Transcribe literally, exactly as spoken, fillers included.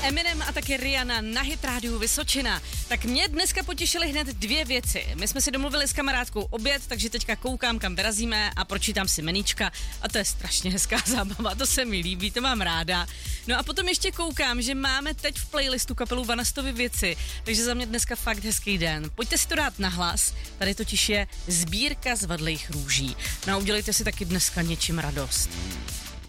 Eminem a taky Rihanna na Hit rádiu Vysočina. Tak mě dneska potěšily hned dvě věci. My jsme si domluvili s kamarádkou oběd, takže teďka koukám, kam vyrazíme a pročítám si meníčka a to je strašně hezká zábava, to se mi líbí, to mám ráda. No a potom ještě koukám, že máme teď v playlistu kapelu Vanastovy věci, takže za mě dneska fakt hezký den. Pojďte si to dát nahlas, tady totiž je sbírka zvadlých růží. No a udělejte si taky dneska něčím radost.